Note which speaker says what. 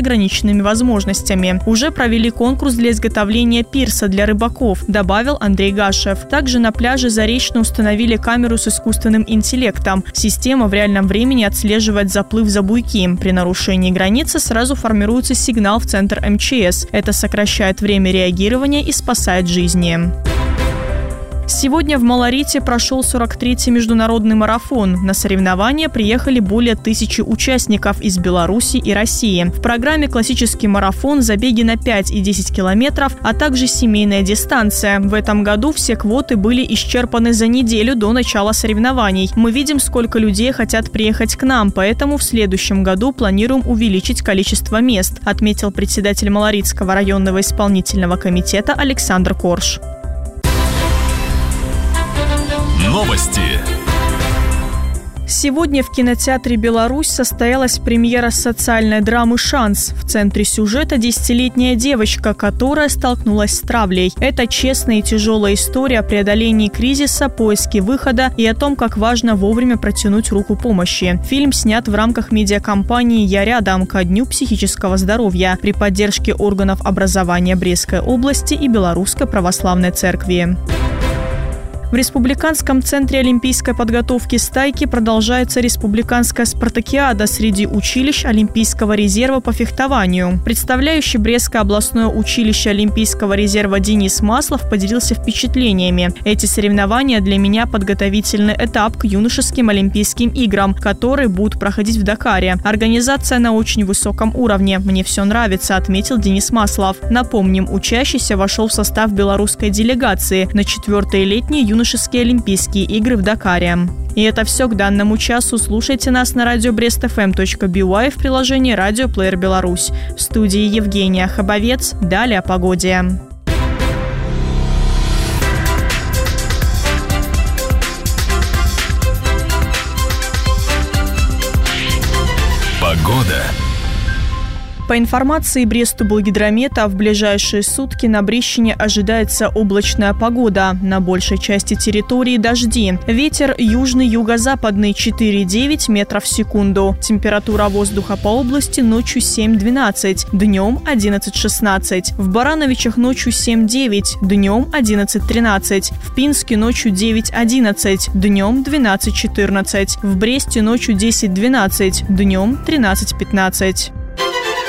Speaker 1: ограниченными возможностями. Уже провели конкурс для изготовления пирса для рыбаков, добавил Андрей Гашев. Также на пляже Заречный установили камеру с искусственным интеллектом. Система в реальном времени отслеживает заплыв за буйки. При нарушении границы сразу формируется сигнал в центр МЧС. Это сокращает время реагирования и спасает жизни. Сегодня в Малорите прошел 43-й международный марафон. На соревнования приехали более 1000 участников из Беларуси и России. В программе классический марафон, забеги на 5 и 10 километров, а также семейная дистанция. В этом году все квоты были исчерпаны за неделю до начала соревнований. Мы видим, сколько людей хотят приехать к нам, поэтому в следующем году планируем увеличить количество мест, отметил председатель Малоритского районного исполнительного комитета Александр Корж.
Speaker 2: Новости.
Speaker 1: Сегодня в кинотеатре «Беларусь» состоялась премьера социальной драмы «Шанс». В центре сюжета 10-летняя девочка, которая столкнулась с травлей. Это честная и тяжелая история о преодолении кризиса, поиске выхода и о том, как важно вовремя протянуть руку помощи. Фильм снят в рамках медиакомпании «Я рядом» ко Дню психического здоровья при поддержке органов образования Брестской области и Белорусской православной церкви. В Республиканском центре олимпийской подготовки «Стайки» продолжается республиканская спартакиада среди училищ Олимпийского резерва по фехтованию. Представляющий Брестское областное училище Олимпийского резерва Денис Маслов поделился впечатлениями. Эти соревнования для меня подготовительный этап к юношеским Олимпийским играм, которые будут проходить в Дакаре. Организация на очень высоком уровне. Мне все нравится, отметил Денис Маслов. Напомним, учащийся вошел в состав белорусской делегации на 4-е летние юношеские Олимпийские игры в Дакаре. И это все к данному часу. Слушайте нас на радио brestfm.by в приложении «Радио Плеер Беларусь». В студии Евгения Хабовец. Далее о погоде.
Speaker 2: Погода.
Speaker 1: По информации Брестублгидромета, в ближайшие сутки на Брещине ожидается облачная погода. На большей части территории дожди. Ветер южный, юго-западный 4,9 метров в секунду. Температура воздуха по области ночью 7-12, днем 11-16. В Барановичах ночью 7-9, днем 11-13. В Пинске ночью 9-11, днем 12-14. В Бресте ночью 10-12, днем 13-15.